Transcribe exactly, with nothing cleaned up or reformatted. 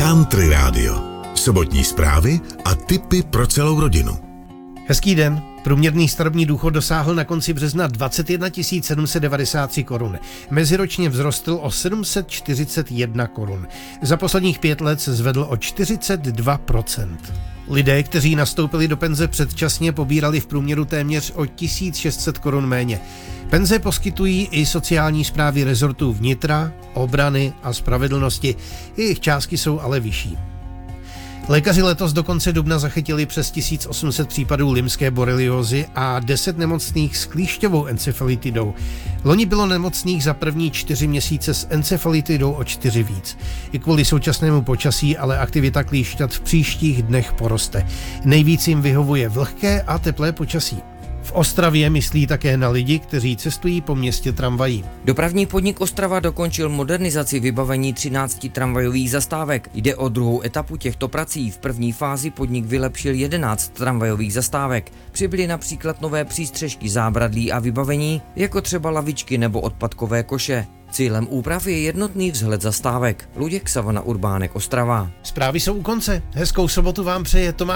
Country Radio. Sobotní zprávy a tipy pro celou rodinu. Hezký den. Průměrný starobní důchod dosáhl na konci března dvacet jedna tisíc sedm set devadesát tři korun. Meziročně vzrostl o sedm set čtyřicet jedna korun. Za posledních pět let se zvedl o čtyřicet dva procent. Lidé, kteří nastoupili do penze předčasně, pobírali v průměru téměř o tisíc šest set korun méně. Penze poskytují i sociální správy rezortů vnitra, obrany a spravedlnosti. Jejich částky jsou ale vyšší. Lékaři letos do konce dubna zachytili přes tisíc osm set případů lymské boreliózy a deset nemocných s klíšťovou encefalitidou. Loni bylo nemocných za první čtyři měsíce s encefalitidou o čtyři víc. I kvůli současnému počasí ale aktivita klíšťat v příštích dnech poroste. Nejvíc jim vyhovuje vlhké a teplé počasí. V Ostravě myslí také na lidi, kteří cestují po městě tramvají. Dopravní podnik Ostrava dokončil modernizaci vybavení třinácti tramvajových zastávek. Jde o druhou etapu těchto prací. V první fázi podnik vylepšil jedenáct tramvajových zastávek. Přibyly například nové přístřežky, zábradlí a vybavení, jako třeba lavičky nebo odpadkové koše. Cílem úprav je jednotný vzhled zastávek. Luděk Savana Urbánek, Ostrava. Zprávy jsou u konce. Hezkou sobotu vám přeje Tomáš